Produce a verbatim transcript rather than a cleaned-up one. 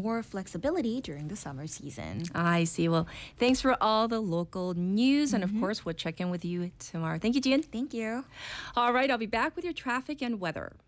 more flexibility during the summer season. I see. Well, thanks for all the local news. Mm-hmm. And of course, we'll check in with you tomorrow. Thank you, Jian. Thank you. All right, I'll be back with your traffic and weather.